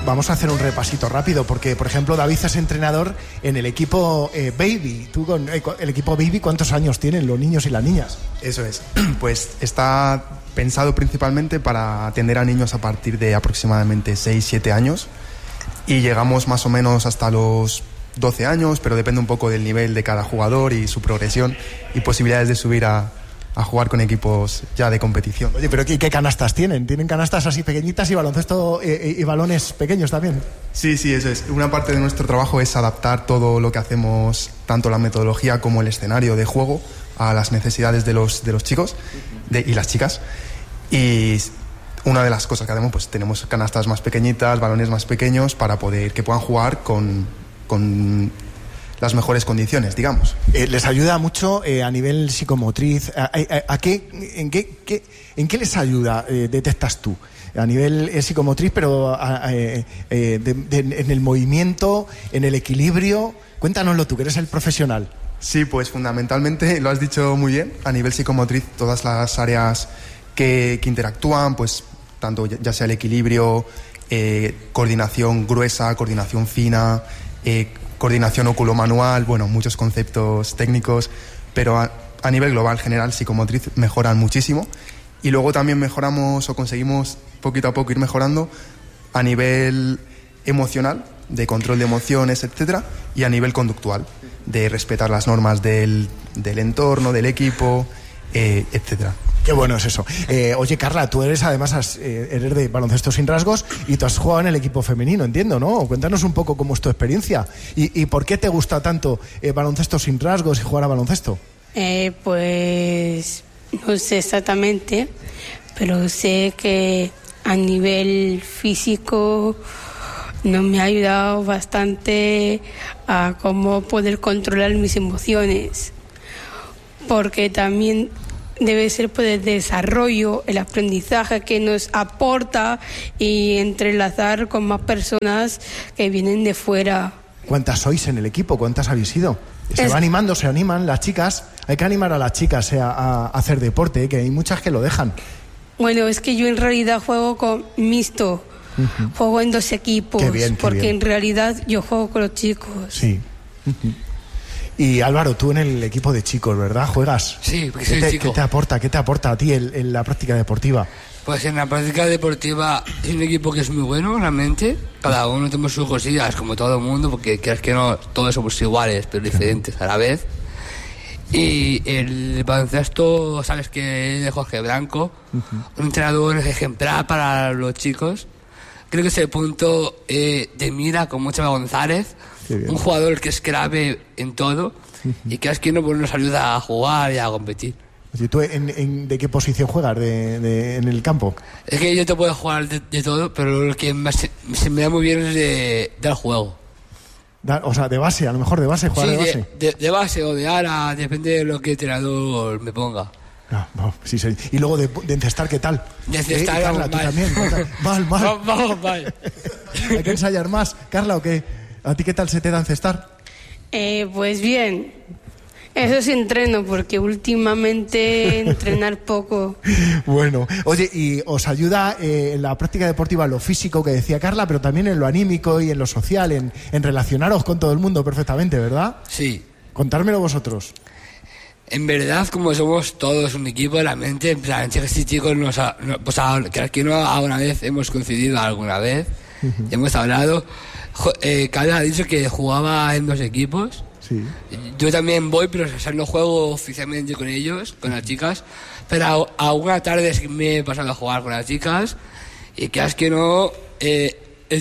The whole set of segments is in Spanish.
vamos a hacer un repasito rápido, porque, por ejemplo, David es entrenador en el equipo Baby. Tú con el equipo Baby, ¿cuántos años tienen los niños y las niñas? Eso es. Pues está pensado principalmente para atender a niños a partir de aproximadamente 6-7 años y llegamos más o menos hasta los 12 años, pero depende un poco del nivel de cada jugador y su progresión y posibilidades de subir a jugar con equipos ya de competición. Oye, pero ¿qué canastas tienen? ¿Tienen canastas así pequeñitas y baloncesto y balones pequeños también? Sí, eso es. Una parte de nuestro trabajo es adaptar todo lo que hacemos, tanto la metodología como el escenario de juego, a las necesidades de los chicos y las chicas. Y una de las cosas que hacemos, pues tenemos canastas más pequeñitas, balones más pequeños, para poder que puedan jugar con las mejores condiciones, digamos. ¿Les ayuda mucho a nivel psicomotriz? ¿En qué les ayuda, detectas tú? A nivel psicomotriz, pero en el movimiento, en el equilibrio. Cuéntanoslo tú, que eres el profesional. Sí, pues fundamentalmente, lo has dicho muy bien, a nivel psicomotriz, todas las áreas que interactúan, pues tanto ya sea el equilibrio, coordinación gruesa, coordinación fina, coordinación óculo-manual, bueno, muchos conceptos técnicos, pero a nivel global, general, psicomotriz, mejoran muchísimo. Y luego también mejoramos o conseguimos poquito a poco ir mejorando a nivel emocional, de control de emociones, etcétera, y a nivel conductual, de respetar las normas del entorno, del equipo, etcétera. Qué bueno es eso. Oye, Carla, tú eres además eres de Baloncesto Sin Rasgos y tú has jugado en el equipo femenino, entiendo, ¿no? Cuéntanos un poco cómo es tu experiencia y por qué te gusta tanto Baloncesto Sin Rasgos y jugar a baloncesto. Pues no sé exactamente, pero sé que a nivel físico nos me ha ayudado bastante a cómo poder controlar mis emociones, porque también debe ser por el desarrollo, el aprendizaje que nos aporta y entrelazar con más personas que vienen de fuera. ¿Cuántas sois en el equipo? ¿Cuántas habéis sido? Se animan las chicas. Hay que animar a las chicas a hacer deporte, que hay muchas que lo dejan. Bueno, es que yo en realidad juego con mixto. Uh-huh. Juego en 2 equipos, qué bien. En realidad yo juego con los chicos. Sí. Uh-huh. Y Álvaro, tú en el equipo de chicos, ¿verdad? ¿Juegas? Sí, porque soy chico. ¿Qué te aporta a ti en la práctica deportiva? Pues en la práctica deportiva es un equipo que es muy bueno, realmente. Cada uno tenemos sus cosillas, como todo el mundo, porque creas que no, todos somos iguales, pero diferentes a la vez. Y el baloncesto, sabes que es de Jorge Blanco, uh-huh. Un entrenador ejemplar para los chicos. Creo que es el punto de mira con Chema González, un jugador que es clave en todo, uh-huh. Y que es que nos ayuda a jugar y a competir. ¿Y tú de qué posición juegas en el campo? Es que yo te puedo jugar de todo, pero lo que se me da muy bien es del juego. O sea, de base, a lo mejor de base, jugar de base. De base o de ala, depende de lo que el entrenador me ponga. Sí. Y luego de encestar, ¿qué tal? De encestar, Carla, tú también. Mal. Vamos mal. Hay que ensayar más. Carla, ¿o qué? ¿A ti qué tal se te da encestar? Pues bien. Eso sí entreno, porque últimamente entrenar poco. Bueno, oye, y os ayuda en la práctica deportiva lo físico que decía Carla, pero también en lo anímico y en lo social, en relacionaros con todo el mundo perfectamente, ¿verdad? Sí. Contármelo vosotros. En verdad, como somos todos un equipo, la mente, en plan, chicas y chicos, creo que no alguna vez hemos coincidido alguna vez, uh-huh. Hemos hablado. Carla ha dicho que jugaba en 2 equipos. Sí. Yo también voy, pero no juego oficialmente con ellos, con las chicas, pero alguna tarde me he pasado a jugar con las chicas y que no he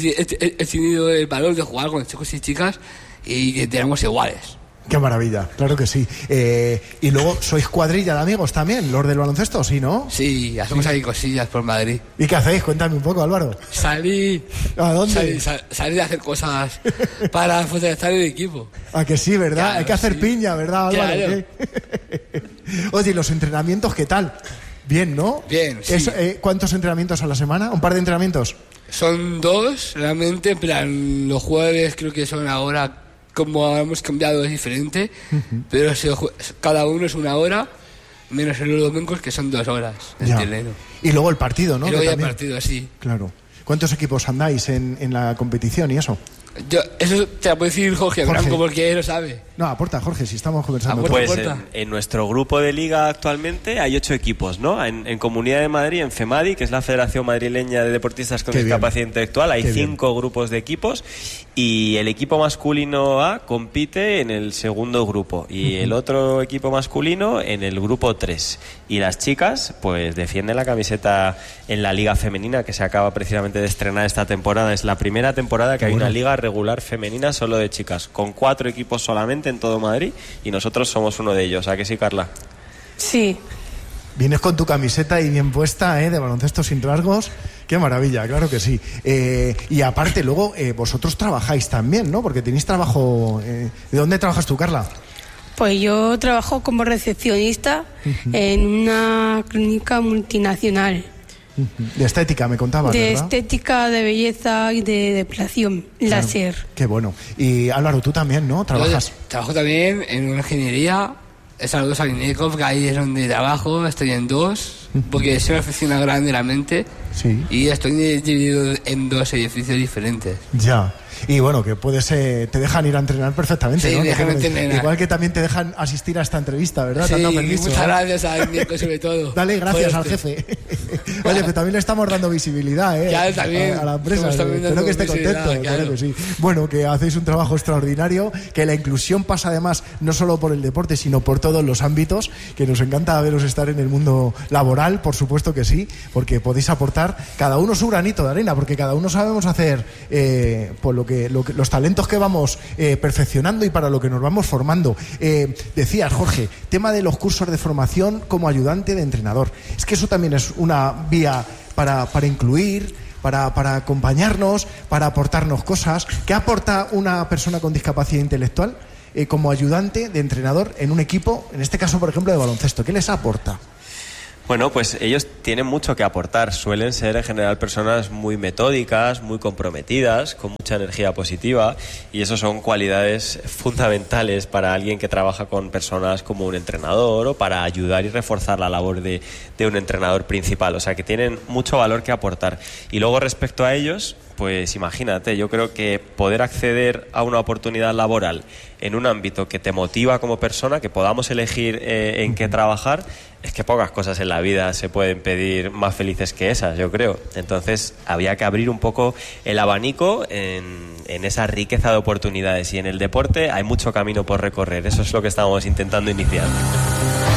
tenido el valor de jugar con chicos y chicas y que tenemos iguales. Qué maravilla, claro que sí. Y luego, ¿sois cuadrilla de amigos también, los del baloncesto, sí, no? Sí, hacemos ahí cosillas por Madrid. ¿Y qué hacéis? Cuéntame un poco, Álvaro. Salir. ¿A dónde? Salir a hacer cosas para fortalecer el equipo. ¿A que sí, verdad? Claro, hay que hacer sí. Piña, ¿verdad, Álvaro? Claro. Oye, ¿y los entrenamientos qué tal? Bien, ¿no? Bien, sí. ¿Cuántos entrenamientos a la semana? ¿Un par de entrenamientos? Son 2, realmente, en plan, los jueves creo que son ahora... Como hemos cambiado es diferente, uh-huh. Pero cada uno es 1 hora, menos en los domingos que son 2 horas. Y luego el partido, ¿no? Y luego el partido, sí. Claro. ¿Cuántos equipos andáis en la competición y eso? Eso te lo puede decir Jorge Blanco, porque él lo sabe. No, aporta, Jorge, si estamos conversando. Pues en nuestro grupo de liga actualmente hay 8 equipos, ¿no? En Comunidad de Madrid, en FEMADI, que es la Federación Madrileña de Deportistas con Discapacidad Intelectual, hay 5 grupos de equipos, y el equipo masculino A compite en el segundo grupo y el otro equipo masculino en el grupo 3. Y las chicas pues defienden la camiseta en la liga femenina, que se acaba precisamente de estrenar esta temporada. Es la primera temporada que hay una liga regular femenina solo de chicas, con 4 equipos solamente en todo Madrid, y nosotros somos uno de ellos. ¿A que sí, Carla? Sí. Vienes con tu camiseta y bien puesta, de baloncesto sin rasgos. Qué maravilla, claro que sí. Y aparte, luego, vosotros trabajáis también, ¿no? Porque tenéis trabajo... ¿De dónde trabajas tú, Carla? Pues yo trabajo como recepcionista en una clínica multinacional. De estética, me contabas, de ¿verdad? Estética, de belleza y de depilación láser. Qué bueno. Y Álvaro, tú también, ¿no? ¿Trabajas? Trabajo también en una ingeniería, Saludos a Lineikov, que ahí es donde trabajo. Estoy en 2, porque es una oficina grande la mente. Sí. Y estoy dividido en 2 edificios diferentes. Ya. Y bueno, que puedes, te dejan ir a entrenar perfectamente, sí, ¿no? Déjame entrenar. Igual que también te dejan asistir a esta entrevista, ¿verdad? Sí, permiso, muchas gracias a Nico, sobre todo. Dale gracias al jefe. Oye, pero también le estamos dando visibilidad, Claro, también. a la empresa. Espero que esté contento. Claro que sí. Bueno, que hacéis un trabajo extraordinario, que la inclusión pasa además no solo por el deporte, sino por todos los ámbitos, que nos encanta veros estar en el mundo laboral, por supuesto que sí, porque podéis aportar cada uno su granito de arena, porque cada uno sabemos hacer pues los talentos que vamos perfeccionando y para lo que nos vamos formando. Decías, Jorge, tema de los cursos de formación como ayudante de entrenador. Es que eso también es una vía para incluir, para acompañarnos, para aportarnos cosas. ¿Qué aporta una persona con discapacidad intelectual como ayudante de entrenador en un equipo, en este caso, por ejemplo, de baloncesto? ¿Qué les aporta? Bueno, pues ellos tienen mucho que aportar. Suelen ser en general personas muy metódicas, muy comprometidas, con mucha energía positiva, y eso son cualidades fundamentales para alguien que trabaja con personas como un entrenador, o para ayudar y reforzar la labor de un entrenador principal. O sea, que tienen mucho valor que aportar. Y luego, respecto a ellos, pues imagínate, yo creo que poder acceder a una oportunidad laboral en un ámbito que te motiva como persona, que podamos elegir en qué trabajar, es que pocas cosas en la vida se pueden pedir más felices que esas, yo creo. Entonces había que abrir un poco el abanico en esa riqueza de oportunidades, y en el deporte hay mucho camino por recorrer. Eso es lo que estamos intentando iniciar.